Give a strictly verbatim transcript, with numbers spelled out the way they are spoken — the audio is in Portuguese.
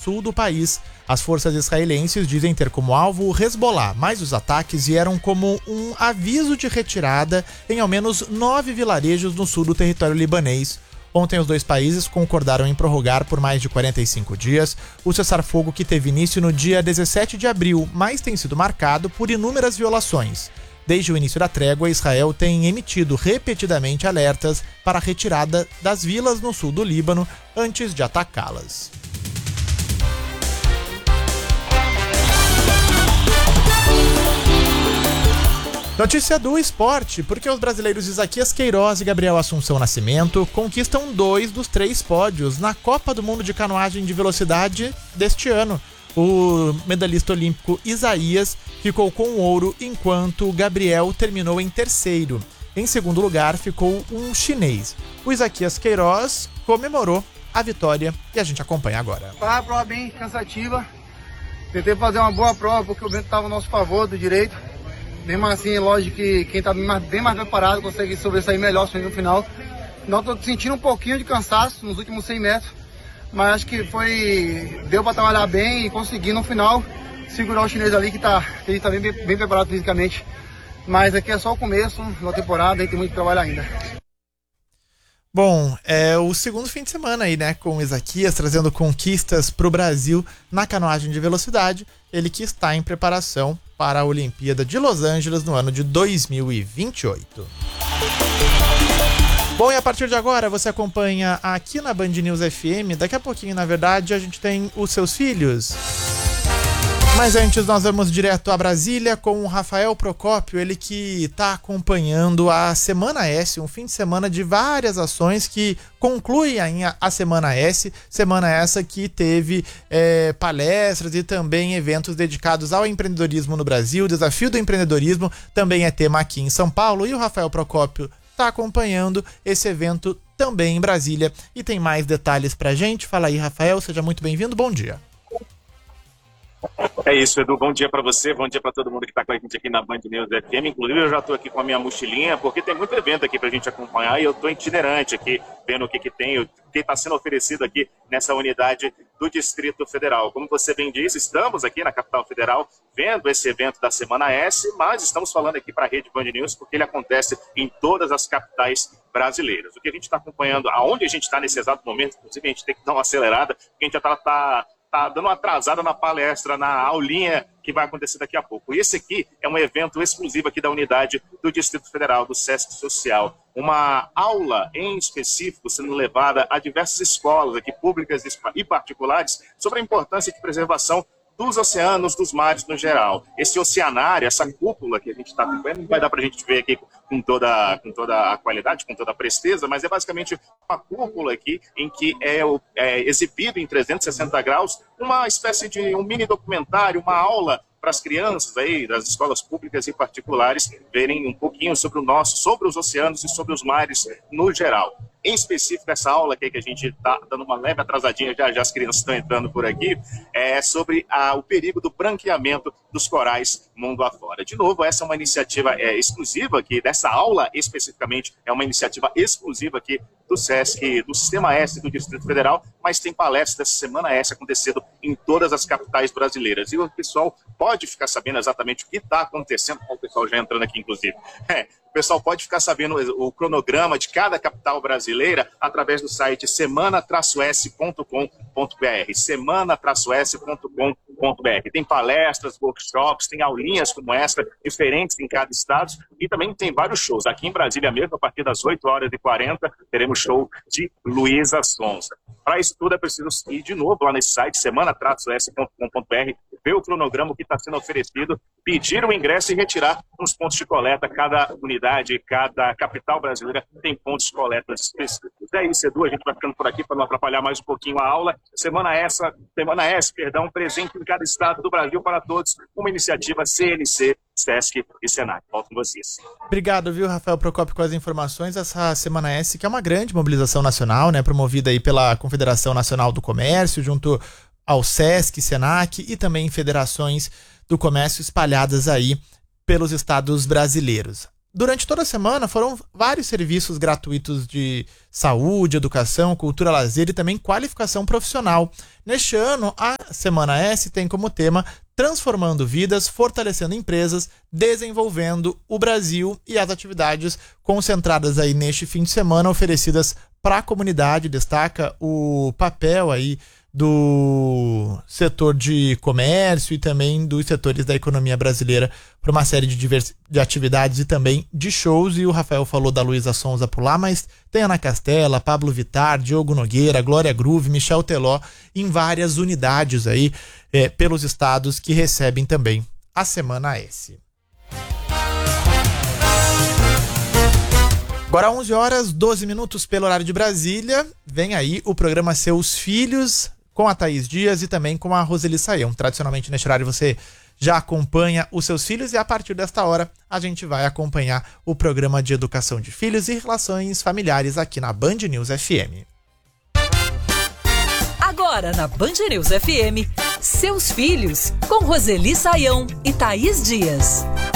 sul do país. As forças israelenses dizem ter como alvo o Hezbollah, mas os ataques vieram como um aviso de retirada em ao menos nove vilarejos no sul do território libanês. Ontem, os dois países concordaram em prorrogar por mais de quarenta e cinco dias o cessar-fogo que teve início no dia dezessete de abril, mas tem sido marcado por inúmeras violações. Desde o início da trégua, Israel tem emitido repetidamente alertas para a retirada das vilas no sul do Líbano antes de atacá-las. Notícia do esporte, porque os brasileiros Isaquias Queiroz e Gabriel Assunção Nascimento conquistam dois dos três pódios na Copa do Mundo de Canoagem de Velocidade deste ano. O medalhista olímpico Isaías ficou com ouro, enquanto Gabriel terminou em terceiro. Em segundo lugar ficou um chinês. O Isaquias Queiroz comemorou a vitória e a gente acompanha agora. Foi uma prova bem cansativa. Tentei fazer uma boa prova porque o vento estava a nosso favor do direito. Mesmo assim, é lógico que quem está bem mais, bem mais preparado consegue sobressair melhor no final. Não estou sentindo um pouquinho de cansaço nos últimos cem metros, mas acho que foi deu para trabalhar bem e conseguir no final segurar o chinês ali que, tá, que a gente está bem, bem preparado fisicamente. Mas aqui é só o começo da temporada e tem muito trabalho ainda. Bom, é o segundo fim de semana aí, né, com o Isaquias trazendo conquistas para o Brasil na canoagem de velocidade. Ele que está em preparação para a Olimpíada de Los Angeles no ano de dois mil e vinte e oito. Bom, e a partir de agora você acompanha aqui na Band News F M. Daqui a pouquinho, na verdade, a gente tem Os Seus Filhos. Mas antes nós vamos direto a Brasília com o Rafael Procópio, ele que está acompanhando a Semana S, um fim de semana de várias ações que conclui a Semana S, semana essa que teve é, palestras e também eventos dedicados ao empreendedorismo no Brasil. O desafio do empreendedorismo também é tema aqui em São Paulo e o Rafael Procópio está acompanhando esse evento também em Brasília e tem mais detalhes pra gente. Fala aí, Rafael, seja muito bem-vindo, bom dia. É isso, Edu. Bom dia para você, bom dia para todo mundo que está com a gente aqui na Band News F M. Inclusive, eu já estou aqui com a minha mochilinha, porque tem muito evento aqui para a gente acompanhar e eu estou itinerante aqui, vendo o que, que tem, o que está sendo oferecido aqui nessa unidade do Distrito Federal. Como você bem disse, estamos aqui na capital federal vendo esse evento da Semana S, mas estamos falando aqui para a Rede Band News porque ele acontece em todas as capitais brasileiras. O que a gente está acompanhando, aonde a gente está nesse exato momento, inclusive a gente tem que dar uma acelerada, porque a gente já está... Tá, Tá dando uma atrasada na palestra, na aulinha que vai acontecer daqui a pouco. E esse aqui é um evento exclusivo aqui da unidade do Distrito Federal, do Sesc Social. Uma aula em específico sendo levada a diversas escolas aqui, públicas e particulares, sobre a importância de preservação dos oceanos, dos mares no geral. Esse oceanário, essa cúpula que a gente está acompanhando, não vai dar para a gente ver aqui com toda, com toda a qualidade, com toda a presteza, mas é basicamente uma cúpula aqui em que é, é exibido em trezentos e sessenta graus uma espécie de um mini documentário, uma aula para as crianças aí das escolas públicas e particulares verem um pouquinho sobre o nosso, sobre os oceanos e sobre os mares no geral. Em específico, essa aula aqui que a gente está dando uma leve atrasadinha, já, já as crianças estão entrando por aqui, é sobre a, o perigo do branqueamento dos corais mundo afora. De novo, essa é uma iniciativa é, exclusiva aqui, dessa aula especificamente, é uma iniciativa exclusiva aqui do Sesc, do Sistema S do Distrito Federal, mas tem palestras dessa Semana S acontecendo em todas as capitais brasileiras. E o pessoal pode ficar sabendo exatamente o que está acontecendo, o pessoal já entrando aqui, inclusive. É, o pessoal pode ficar sabendo o cronograma de cada capital brasileira através do site semana traço s ponto com ponto b r, semana traço s ponto com ponto b r. Tem palestras, workshops, tem aulinhas como essa, diferentes em cada estado, e também tem vários shows. Aqui em Brasília mesmo, a partir das oito horas e quarenta, teremos show de Luísa Sonza. Para isso tudo é preciso ir de novo lá nesse site, semana traço s ponto com ponto b r, ver o cronograma que está sendo oferecido, pedir o ingresso e retirar uns pontos de coleta. Cada unidade, cada capital brasileira tem pontos de coleta específicos. É isso, Edu, a gente vai ficando por aqui para não atrapalhar mais um pouquinho a aula. Semana essa, semana S, perdão, presente em cada estado do Brasil para todos, uma iniciativa C N C, Sesc e Senac. Volto com vocês. Obrigado, viu, Rafael Procópio, com as informações. Essa Semana S, que é uma grande mobilização nacional, né, promovida aí pela Confederação Nacional do Comércio, junto ao Sesc, Senac e também federações do comércio espalhadas aí pelos estados brasileiros. durante toda a semana foram vários serviços gratuitos de saúde, educação, cultura, lazer e também qualificação profissional. Neste ano, a Semana S tem como tema Transformando Vidas, Fortalecendo Empresas, Desenvolvendo o Brasil, e as atividades concentradas aí neste fim de semana oferecidas para a comunidade. Destaca o papel aí do setor de comércio e também dos setores da economia brasileira para uma série de, divers... de atividades e também de shows. E o Rafael falou da Luísa Sonza por lá, mas tem Ana Castela, Pablo Vittar, Diogo Nogueira, Glória Groove, Michel Teló, em várias unidades aí é, pelos estados que recebem também a Semana S. Agora onze horas, doze minutos pelo horário de Brasília. Vem aí o programa Seus Filhos, com a Thaís Dias e também com a Roseli Saião. Tradicionalmente, neste horário, você já acompanha os seus filhos e a partir desta hora a gente vai acompanhar o programa de educação de filhos e relações familiares aqui na Band News F M. Agora na Band News F M, Seus Filhos, com Roseli Saião e Thaís Dias.